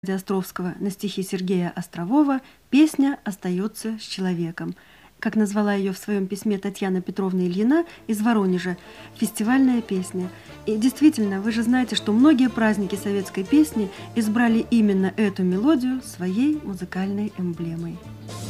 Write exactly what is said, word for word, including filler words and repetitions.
Островского на стихи Сергея Острового «Песня остается с человеком». Как назвала ее в своем письме Татьяна Петровна Ильина из Воронежа, фестивальная песня. И действительно, вы же знаете, что многие праздники советской песни избрали именно эту мелодию своей музыкальной эмблемой.